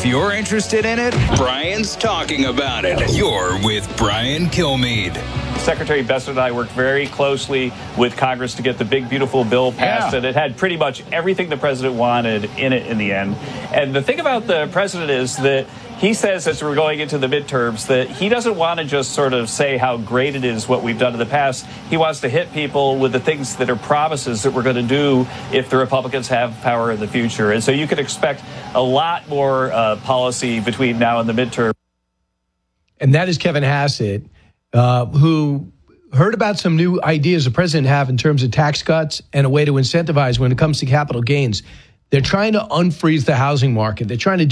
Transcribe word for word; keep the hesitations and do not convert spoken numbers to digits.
If you're interested in it, Brian's talking about it. You're with Brian Kilmeade. Secretary Bessent and I worked very closely with Congress to get the big, beautiful bill passed, yeah. and it had pretty much everything the president wanted in it in the end. And the thing about the president is that he says, as we're going into the midterms, that he doesn't want to just sort of say how great it is what we've done in the past. He wants to hit people with the things that are promises that we're going to do if the Republicans have power in the future. And so you can expect a lot more uh, policy between now and the midterm. And that is Kevin Hassett, uh, who heard about some new ideas the president have in terms of tax cuts and a way to incentivize when it comes to capital gains. They're trying to unfreeze the housing market. They're trying to